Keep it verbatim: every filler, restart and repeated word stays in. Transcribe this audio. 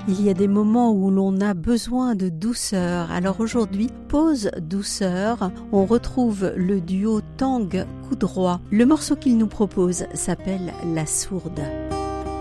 Il y a des moments où l'on a besoin de douceur. Alors aujourd'hui, pause douceur, on retrouve le duo Tang Coup droit. Le morceau qu'il nous propose s'appelle La Sourde.